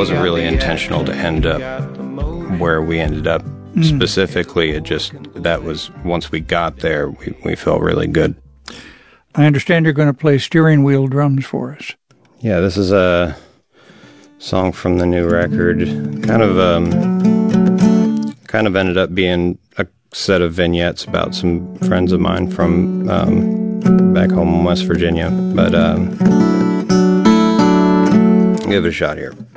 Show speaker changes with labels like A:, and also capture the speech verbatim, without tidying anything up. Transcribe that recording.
A: wasn't really intentional to end up where we ended up. Mm. Specifically, it just, that was, once we got there, we, we felt really good.
B: I understand you're going to play steering wheel drums for us.
A: Yeah, this is a song from the new record. Kind of, um, kind of ended up being a set of vignettes about some friends of mine from um, back home in West Virginia. But um, give it a shot here.